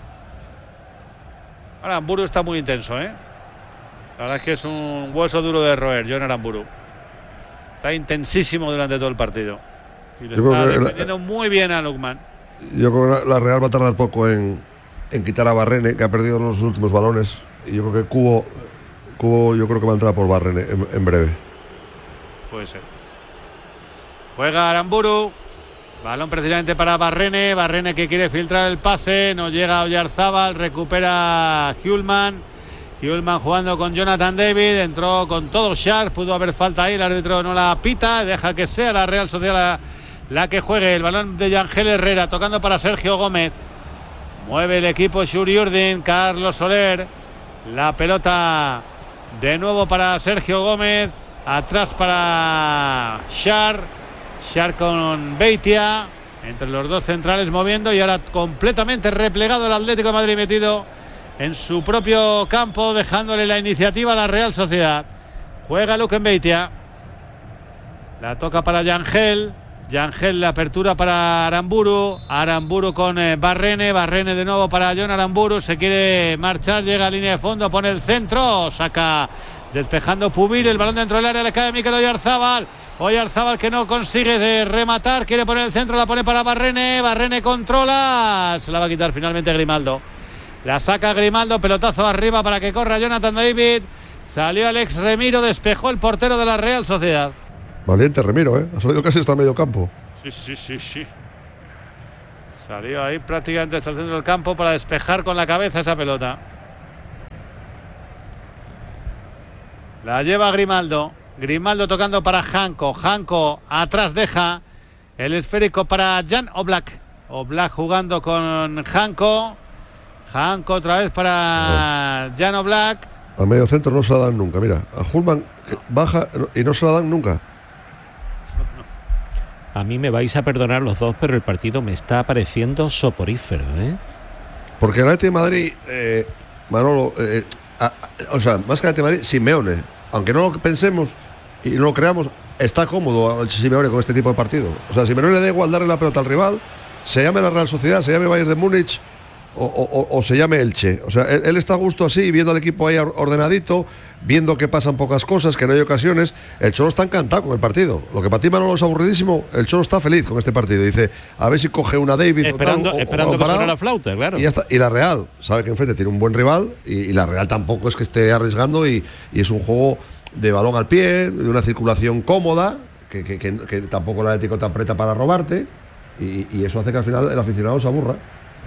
Aramburu está muy intenso, ¿eh? La verdad es que es un hueso duro de roer, John Aramburu. Está intensísimo durante todo el partido. Y lo yo está defendiendo la, muy bien a Lukman. Yo creo que la Real va a tardar poco en, en quitar a Barrene, que ha perdido los últimos balones. Y yo creo que Cubo, Cubo yo creo que va a entrar por Barrene en, en breve. Puede ser. Juega Aramburu. Balón precisamente para Barrene. Barrene que quiere filtrar el pase. No llega a Oyarzábal. Recupera Hjulmand. Hjulmand jugando con Jonathan David. Entró con todo Sharp. Pudo haber falta ahí. El árbitro no la pita. Deja que sea la Real Sociedad la, la que juegue. El balón de Yangel Herrera. Tocando para Sergio Gómez. Mueve el equipo Shuri Urdin. Carlos Soler. La pelota de nuevo para Sergio Gómez. Atrás para Shar. Shar con Beitia. Entre los dos centrales moviendo. Y ahora completamente replegado el Atlético de Madrid, metido en su propio campo, dejándole la iniciativa a la Real Sociedad. Juega Luke Beitia. La toca para Yangel. Yangel, la apertura para Aramburu. Aramburu con eh, Barrene. Barrene de nuevo para John Aramburu. Se quiere marchar, llega a línea de fondo, pone el centro, saca despejando Pubil. El balón dentro del área, le cae a Mikel Oyarzábal. Oyarzábal que no consigue de rematar, quiere poner el centro, la pone para Barrene. Barrene controla, se la va a quitar finalmente Grimaldo. La saca Grimaldo, pelotazo arriba para que corra Jonathan David. Salió Alex Remiro, despejó el portero de la Real Sociedad. Valiente Remiro, ¿eh? Ha salido casi hasta medio campo. Sí, sí, sí, sí. Salió ahí prácticamente hasta el centro del campo para despejar con la cabeza esa pelota. La lleva Grimaldo. Grimaldo tocando para Janko. Janko atrás deja el esférico para Jan Oblak. Oblak jugando con Janko. Janko otra vez para Jan Oblak. A medio centro no se la dan nunca. Mira, a Hulman baja y no se la dan nunca. A mí me vais a perdonar los dos, pero el partido me está pareciendo soporífero, ¿eh? Porque el Atlético de Madrid, eh, Manolo, eh, a, a, o sea, más que el Atlético de Madrid, Simeone, aunque no lo pensemos y no lo creamos, está cómodo el Simeone con este tipo de partido. O sea, Simeone le da igual darle la pelota al rival, se llame la Real Sociedad, se llame Bayern de Múnich o, o, o se llame Elche. O sea, él, él está a gusto así, viendo al equipo ahí ordenadito, viendo que pasan pocas cosas, que no hay ocasiones. El Cholo está encantado con el partido. Lo que para ti, Manolo, es aburridísimo, el Cholo está feliz con este partido. Dice, a ver si coge una David esperando, o tal, o, esperando o que suene la flauta, claro. Y, ya está. Y la Real sabe que enfrente tiene un buen rival y, y la Real tampoco es que esté arriesgando y, y es un juego de balón al pie, de una circulación cómoda, que, que, que, que tampoco el Atlético te aprieta para robarte y, y eso hace que al final el aficionado se aburra.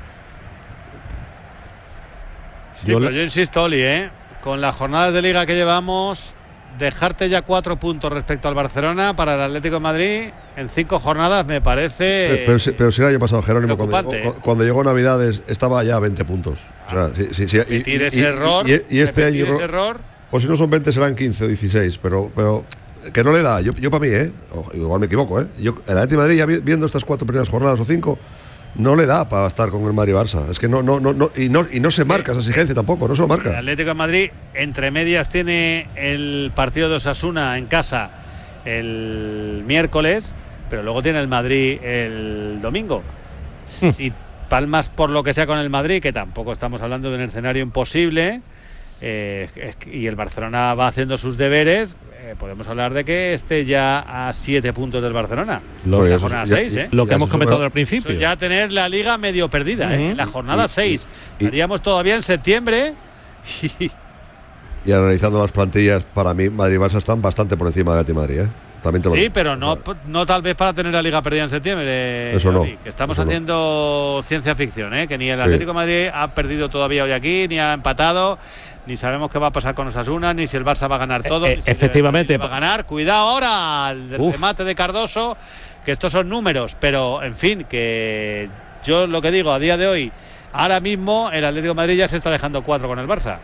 Sí, yo, pero yo insisto, Oli, ¿eh? Con las jornadas de Liga que llevamos, dejarte ya cuatro puntos respecto al Barcelona para el Atlético de Madrid en cinco jornadas me parece. Pero, pero, pero si el año pasado, Jerónimo, cuando llegó, cuando llegó Navidades estaba ya a veinte puntos. O sea, sí, sí, sí, y, y, ese error, y, y, y este año. Ese error. Pues si no son veinte serán quince o dieciséis, pero, pero que no le da. Yo, yo para mí, ¿eh? Igual me equivoco, ¿eh? Yo, el Atlético de Madrid, ya viendo estas cuatro primeras jornadas o cinco, no le da para estar con el Madrid-Barça. Es que no, no, no, no, y no, y no se marca esa exigencia tampoco, no se lo marca. El Atlético de Madrid, entre medias, tiene el partido de Osasuna en casa el miércoles, pero luego tiene el Madrid el domingo. Sí. Si palmas por lo que sea con el Madrid, que tampoco estamos hablando de un escenario imposible, eh, y el Barcelona va haciendo sus deberes, eh, podemos hablar de que esté ya a siete puntos del Barcelona. Lo, la jornada seis, ¿eh? Lo que hemos comentado al principio. Eso ya tener la liga medio perdida, uh-huh. ¿eh? La jornada seis. Y, y, Estaríamos todavía en septiembre. Y, y analizando las plantillas, para mí, Madrid y Barça están bastante por encima de Atlético de Madrid, ¿eh? También te lo sí, digo. pero no, no tal vez para tener la liga perdida en septiembre. Eso no. Que estamos eso haciendo no. ciencia ficción, ¿eh? Que ni el sí. Atlético de Madrid ha perdido todavía hoy aquí, ni ha empatado, ni sabemos qué va a pasar con Osasuna, ni si el Barça va a ganar todo. Eh, ni si efectivamente. va a ganar. Cuidado ahora al remate de Cardoso, que estos son números, pero en fin, que yo lo que digo a día de hoy, ahora mismo el Atlético de Madrid ya se está dejando cuatro con el Barça.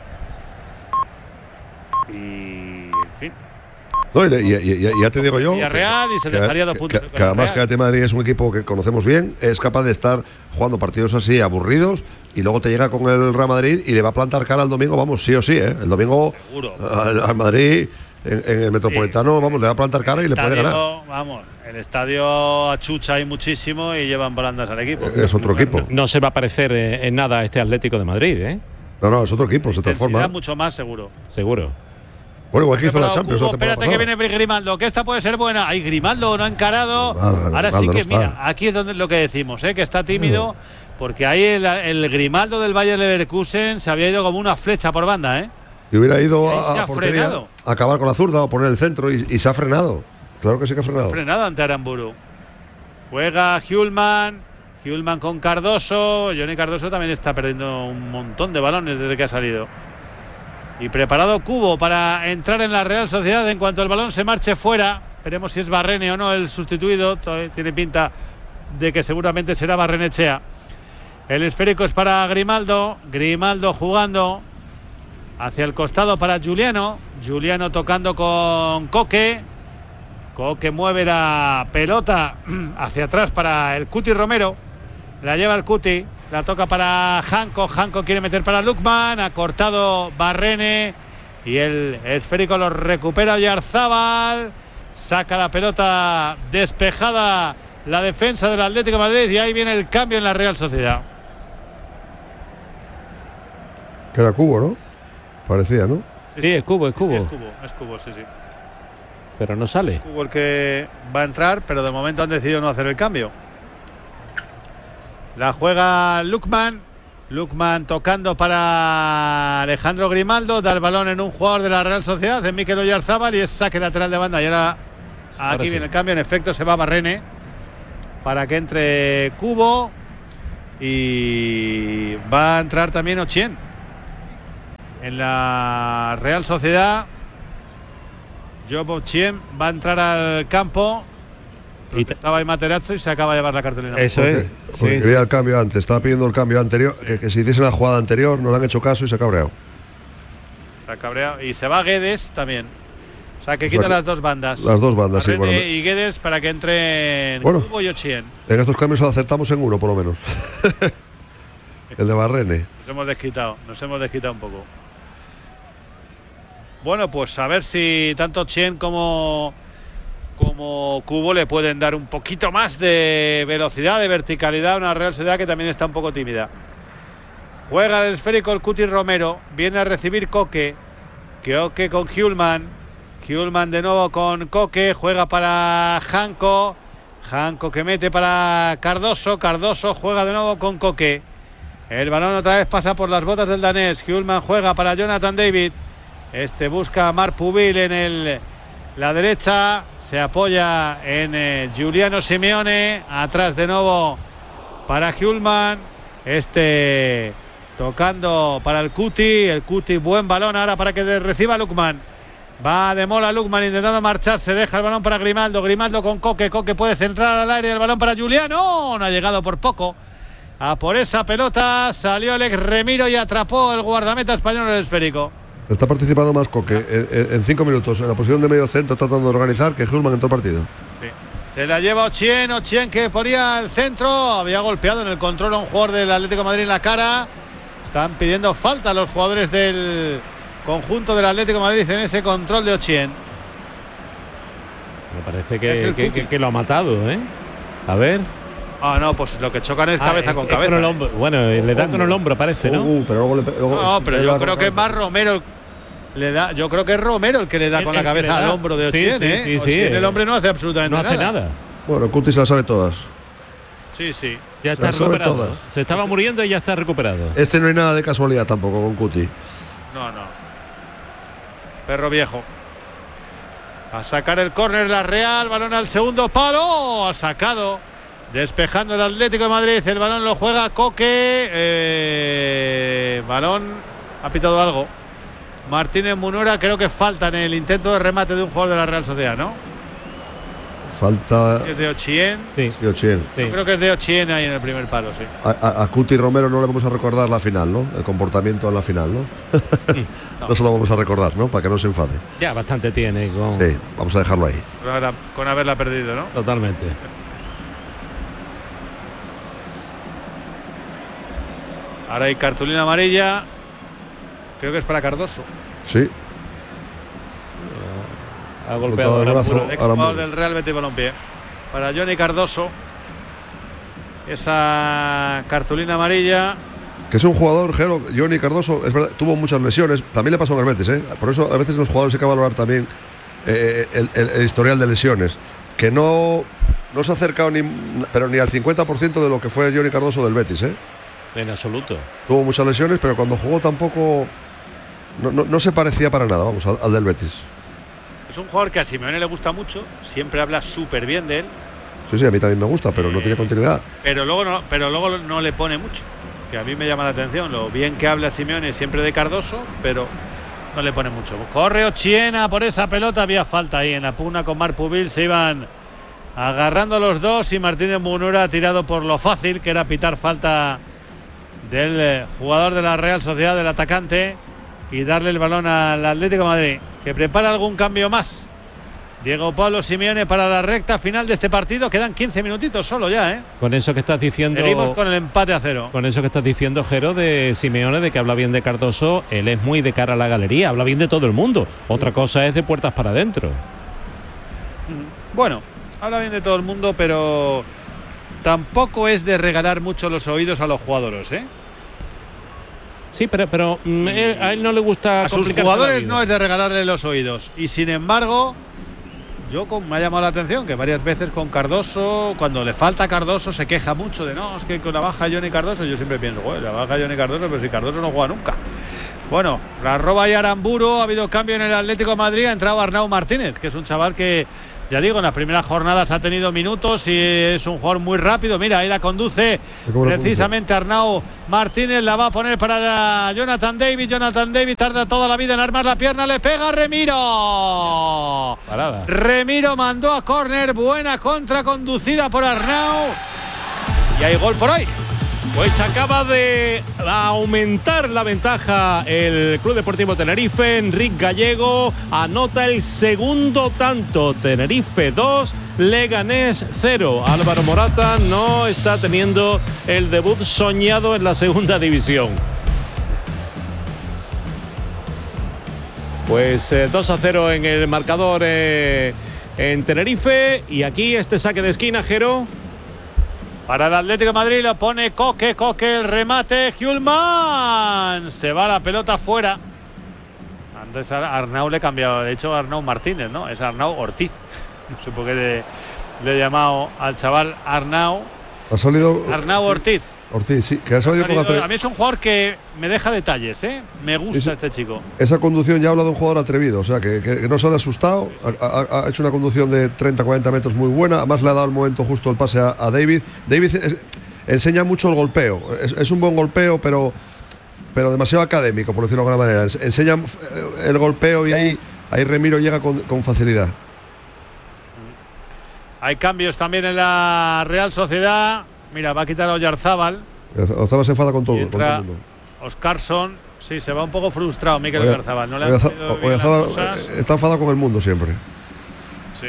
Y en fin. No, y, y, y, y ya te digo yo que, Real y se que, dejaría dos que, puntos que, que además que el Madrid es un equipo que conocemos bien, es capaz de estar jugando partidos así aburridos y luego te llega con el Real Madrid y le va a plantar cara al domingo, vamos, sí o sí, ¿eh? El domingo al, al Madrid en, en el Metropolitano, sí, vamos, le va a plantar cara y estadio, le puede ganar. Vamos, el estadio achucha ahí muchísimo y llevan volandas al equipo. Es otro equipo. No, no se va a parecer en nada a este Atlético de Madrid, ¿eh? No, no, es otro equipo, se transforma. Mucho más seguro. Seguro. Bueno, igual que hizo la Champions. Cubo, espérate que viene Grimaldo, que esta puede ser buena. Ay, Grimaldo no ha encarado. Vale, Ahora Grimaldo sí que, no mira, aquí es donde lo que decimos, ¿eh? Que está tímido, porque ahí el, el Grimaldo del Bayer Leverkusen se había ido como una flecha por banda, ¿eh? Y hubiera ido a, a portería, a acabar con la zurda o poner el centro y, y se ha frenado. Claro que sí que ha frenado. Ha frenado ante Aramburu. Juega Hjulman, Hjulman con Cardoso. Johnny Cardoso también está perdiendo un montón de balones desde que ha salido. Y preparado Cubo para entrar en la Real Sociedad en cuanto el balón se marche fuera. Veremos si es Barrene o no el sustituido. Tiene pinta de que seguramente será Barrenechea. El esférico es para Grimaldo. Grimaldo jugando hacia el costado para Juliano. Juliano tocando con Coque. Coque mueve la pelota hacia atrás para el Cuti Romero. La lleva el Cuti. La toca para Janko. Janko quiere meter para Lukman. Ha cortado Barrene. Y el esférico lo recupera Oyarzábal. Saca la pelota despejada la defensa del Atlético de Madrid. Y ahí viene el cambio en la Real Sociedad. Que era Cubo, ¿no? Parecía, ¿no? Sí, es Cubo, es Cubo. Sí, es Cubo, es Cubo, sí, sí. Pero no sale. Cubo el que va a entrar, pero de momento han decidido no hacer el cambio. La juega Lukman. Lukman tocando para Alejandro Grimaldo, da el balón en un jugador de la Real Sociedad, en Mikel Oyarzábal, y es saque lateral de banda. Y ahora aquí ahora viene sí. el cambio, en efecto se va Barrene para que entre Cubo y va a entrar también Ochien en la Real Sociedad. Job Ochien va a entrar al campo. Y estaba ahí Materazzo y se acaba de llevar la cartulina. Eso porque, es. Porque sí, quería sí. el cambio antes, estaba pidiendo el cambio anterior, que, que se hiciese la jugada anterior, no le han hecho caso y se ha cabreado. Se ha cabreado. Y se va Guedes también. O sea que o sea, quita las dos bandas. Las dos bandas, sí. Bueno, y Guedes para que entren bueno, Cubo y Ochien. En estos cambios acertamos en uno, por lo menos. El de Barrene. Nos hemos desquitado, nos hemos desquitado un poco. Bueno, pues a ver si tanto Ochien como. como Cubo le pueden dar un poquito más de velocidad, de verticalidad a una Real Sociedad que también está un poco tímida. Juega el esférico el Cuti Romero, viene a recibir Coque, Coque con Hjulman, Hjulman de nuevo con Coque, juega para Janko, Janko que mete para Cardoso, Cardoso juega de nuevo con Coque, el balón otra vez pasa por las botas del danés, Hjulman juega para Jonathan David, este busca a Marc Pubil en el la derecha, se apoya en eh, Giuliano Simeone, atrás de nuevo para Hjulman, este tocando para el Cuti, el Cuti buen balón ahora para que reciba Lukman, va de mola Lukman intentando marcharse, deja el balón para Grimaldo, Grimaldo con Coque, Coque puede centrar al aire, el balón para Giuliano, no ha llegado por poco a por esa pelota, salió Alex Remiro y atrapó el guardameta español el esférico. Está participando más Coque en, en cinco minutos en la posición de medio centro tratando de organizar que Hjulman en todo el partido. Sí. Se la lleva Ochien, Ochien que ponía el centro, había golpeado en el control a un jugador del Atlético de Madrid en la cara. Están pidiendo falta a los jugadores del conjunto del Atlético de Madrid en ese control de Ochien. Me parece que, que, que, que lo ha matado, ¿eh? A ver. Ah, no, pues lo que chocan es cabeza ah, con es, cabeza. Es con el hombro. Bueno, oh, le dan con el hombro, parece, ¿no? Uh, pero luego le, luego no, pero yo creo que es más Romero. Le da, yo creo que es Romero el que le da el, con la cabeza al hombro de Ochien, sí, sí, ¿eh? Sí, sí, Ochien, el hombre no hace absolutamente no nada. No hace nada. Bueno, Cuti se las sabe todas. Sí, sí. Ya está recuperado. Se estaba muriendo y ya está recuperado. Este no hay nada de casualidad tampoco con Cuti. No, no. Perro viejo. A sacar el córner la Real, balón al segundo palo, ha sacado, despejando el Atlético de Madrid, el balón lo juega Coque, eh, balón, ha pitado algo. Martínez Munora, creo que falta en el intento de remate de un jugador de la Real Sociedad, ¿no? Falta. Es de Ochien. Sí, sí Ochien. Sí. Yo creo que es de Ochien ahí en el primer palo, sí. A, a, a Cuti Romero no le vamos a recordar la final, ¿no? El comportamiento en la final, ¿no? No, no se lo vamos a recordar, ¿no? Para que no se enfade. Ya bastante tiene. Con... Sí, vamos a dejarlo ahí. Con, con haberla perdido, ¿no? Totalmente. Ahora hay cartulina amarilla. Creo que es para Cardoso. Sí. Ha golpeado el brazo, ex jugador del Real Betis Balompié. Para Johnny Cardoso. Esa cartulina amarilla. Que es un jugador, Jero, Johnny Cardoso, es verdad, tuvo muchas lesiones. También le pasó en el Betis, ¿eh? Por eso a veces los jugadores hay que valorar también eh, el, el, el historial de lesiones. Que no, no se ha acercado ni, pero ni al cincuenta por ciento de lo que fue Johnny Cardoso del Betis, ¿eh? En absoluto. Tuvo muchas lesiones, pero cuando jugó tampoco. No, no, no se parecía para nada, vamos, al, al del Betis. Es un jugador que a Simeone le gusta mucho, siempre habla súper bien de él. Sí, sí, a mí también me gusta, pero eh, no tiene continuidad. Pero luego no, pero luego no le pone mucho, que a mí me llama la atención, lo bien que habla Simeone siempre de Cardoso, pero no le pone mucho. Corre Ochiena por esa pelota, había falta ahí en la pugna con Marc Pubil, se iban agarrando los dos y Martínez Munura ha tirado por lo fácil, que era pitar falta del jugador de la Real Sociedad, del atacante, y darle el balón al Atlético de Madrid, que prepara algún cambio más. Diego Pablo Simeone para la recta final de este partido. Quedan quince minutitos solo ya, ¿eh? Con eso que estás diciendo. Seguimos con el empate a cero. Con eso que estás diciendo, Jero, de Simeone, de que habla bien de Cardoso. Él es muy de cara a la galería, habla bien de todo el mundo. Otra cosa es de puertas para adentro. Bueno, habla bien de todo el mundo, pero tampoco es de regalar mucho los oídos a los jugadores, ¿eh? Sí, pero, pero mm, él, a él no le gusta. A sus jugadores no es de regalarle los oídos. Y sin embargo, yo con, me ha llamado la atención que varias veces con Cardoso, cuando le falta Cardoso, se queja mucho de no, es que con la baja Johnny Cardoso, yo siempre pienso, bueno, la baja Johnny Cardoso, pero si Cardoso no juega nunca. Bueno, la roba y Aramburu, ha habido cambio en el Atlético de Madrid, ha entrado Arnau Martínez, que es un chaval que, ya digo, en las primeras jornadas ha tenido minutos y es un jugador muy rápido. Mira, ahí la conduce precisamente Arnau Martínez, la va a poner para Jonathan David. Jonathan David tarda toda la vida en armar la pierna, le pega a Remiro. Parada. Remiro mandó a córner, buena contra conducida por Arnau. Y hay gol por ahí. Pues acaba de aumentar la ventaja el Club Deportivo Tenerife. Enric Gallego anota el segundo tanto. Tenerife dos, Leganés cero. Álvaro Morata no está teniendo el debut soñado en la segunda división. Pues eh, dos a cero en el marcador eh, en Tenerife. Y aquí este saque de esquina, Jero. Para el Atlético de Madrid lo pone Coque, Coque el remate, Hjulmand. Se va la pelota fuera. Antes a Arnau le he cambiado, de hecho Arnau Martínez, ¿no? Es Arnau Ortiz. No sé por qué le, le he llamado al chaval Arnau. Ha salido Arnau sí, Ortiz. Ortiz, sí, que ha salido, ha salido con atre... A mí es un jugador que me deja detalles, ¿eh? Me gusta es, este chico. Esa conducción ya habla de un jugador atrevido, o sea, que, que, que no se ha asustado, ha, ha, ha hecho una conducción de treinta a cuarenta metros muy buena, además le ha dado el momento justo el pase a, a David. David es, enseña mucho el golpeo, es, es un buen golpeo, pero, pero demasiado académico, por decirlo de alguna manera. Enseña el golpeo y ahí, ahí Remiro llega con, con facilidad. Hay cambios también en la Real Sociedad. Mira, va a quitar a Oyarzábal. Oyarzábal se enfada con todo, con todo el mundo. Oscarson, sí, se va un poco frustrado Mikel Oyarzábal. No le Oyarzábal está enfadado con el mundo siempre. Sí.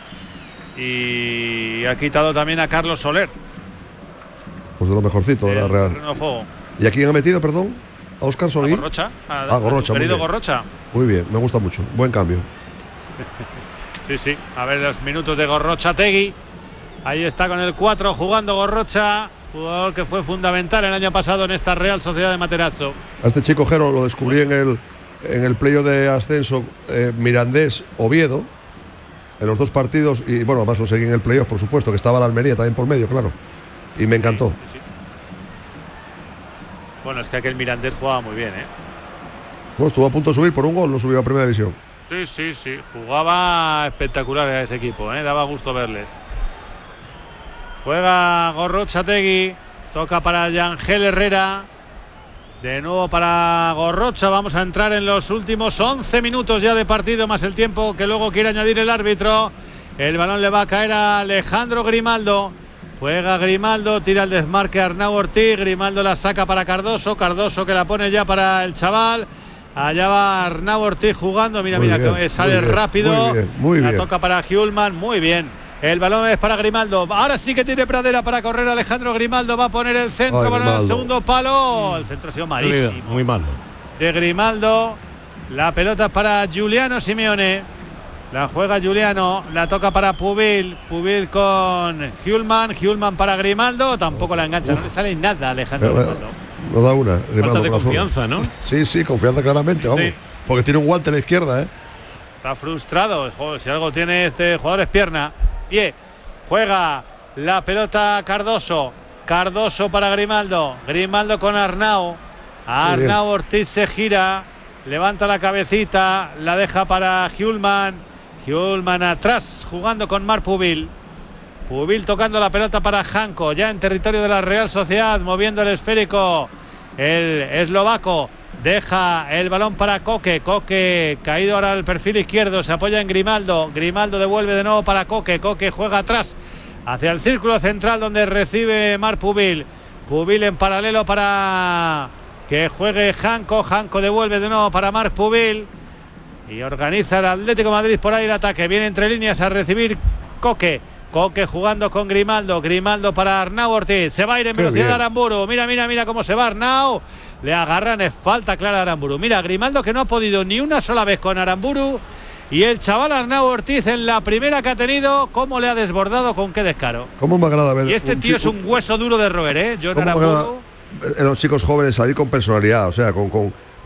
Y ha quitado también a Carlos Soler. Pues de lo mejorcito de la Real. ¿Y a quién ha metido, perdón? A Oscarson a y Gorrocha. A, ah, Gorrocha. Muy bien. Gorrocha. Muy bien, me gusta mucho. Buen cambio. Sí, sí. A ver los minutos de Gorrocha Tegui. Ahí está con el cuatro jugando Gorrocha, jugador que fue fundamental el año pasado en esta Real Sociedad de Materazzo. A este chico Jero lo descubrí en el, en el playoff de ascenso eh, Mirandés-Oviedo, en los dos partidos, y bueno, además lo seguí en el playoff, por supuesto, que estaba la Almería también por medio, claro, y me encantó. Sí, sí. Bueno, es que aquel Mirandés jugaba muy bien, ¿eh? Bueno, estuvo a punto de subir por un gol, no subió a primera división. Sí, sí, sí, jugaba espectacular a ese equipo, ¿eh? Daba gusto verles. Juega Gorrochategui, toca para Yangel Herrera, de nuevo para Gorrocha. Vamos a entrar en los últimos once minutos ya de partido, más el tiempo que luego quiere añadir el árbitro. El balón le va a caer a Alejandro Grimaldo. Juega Grimaldo, tira el desmarque a Arnau Ortiz. Grimaldo la saca para Cardoso, Cardoso que la pone ya para el chaval. Allá va Arnau Ortiz jugando, mira, muy mira, bien, que sale bien, rápido. Muy bien, muy la bien. toca para Hjulmand, muy bien. El balón es para Grimaldo. Ahora sí que tiene pradera para correr Alejandro Grimaldo. Va a poner el centro Ay, para el segundo palo. El centro ha sido malísimo. Muy malo. De Grimaldo. La pelota es para Giuliano Simeone. La juega Giuliano. La toca para Pubil. Pubil con Hjulmand. Hjulmand para Grimaldo. Tampoco la engancha. Uf. No le sale nada a Alejandro Pero, Grimaldo. No da una. Grimaldo Falta de confianza, ¿no? Sí, sí, confianza claramente. Vamos. Sí. Porque tiene un guante a la izquierda, ¿eh? Está frustrado. Joder, si algo tiene este jugador es pierna. Pie, juega la pelota Cardoso, Cardoso para Grimaldo, Grimaldo con Arnau, Arnau Ortiz se gira, levanta la cabecita, la deja para Hjulmand, Hjulmand atrás jugando con Marc Pubil, Pubil tocando la pelota para Janko, ya en territorio de la Real Sociedad, moviendo el esférico, el eslovaco. Deja el balón para Coque. Coque caído ahora al perfil izquierdo. Se apoya en Grimaldo. Grimaldo devuelve de nuevo para Coque. Coque juega atrás hacia el círculo central donde recibe Marc Pubil. Pubil en paralelo para que juegue Janko. Janko devuelve de nuevo para Marc Pubil. Y organiza el Atlético de Madrid por ahí el ataque. Viene entre líneas a recibir Coque. Coque jugando con Grimaldo. Grimaldo para Arnau Ortiz. Se va a ir en velocidad Aramburu. Mira, mira, mira cómo se va Arnau. Le agarran, es falta clara a Aramburu. Mira, Grimaldo que no ha podido ni una sola vez con Aramburu. Y el chaval Arnau Ortiz en la primera que ha tenido, cómo le ha desbordado, con qué descaro. ¿Cómo me agrada ver? Y este tío chico, es un hueso duro de roer, ¿eh? John Aramburu. En los chicos jóvenes salir con personalidad, o sea, con, con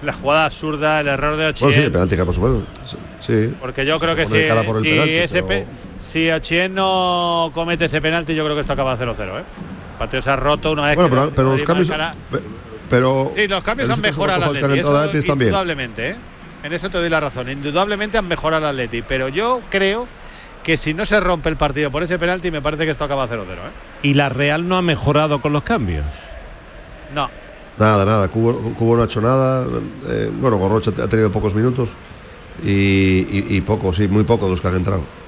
La jugada absurda, el error de Ochien. Bueno, sí, el penalti que por supuesto. Sí. Porque yo creo que si, si, si, ese pero... pe, si Ochien no comete ese penalti, yo creo que esto acaba cero cero, ¿eh? El partido se ha roto una vez bueno, que pero, pero los cambios. la... Pero. Sí, los cambios han mejorado al Atleti. Eso, indudablemente, ¿eh? En eso te doy la razón. Indudablemente han mejorado al Atleti. Pero yo creo que si no se rompe el partido por ese penalti, me parece que esto acaba cero cero, ¿eh? ¿Y la Real no ha mejorado con los cambios? No. Nada, nada. Cubo, Cubo no ha hecho nada. Eh, bueno, Gorrocha ha tenido pocos minutos. Y, y, y poco, sí, muy poco de los que han entrado.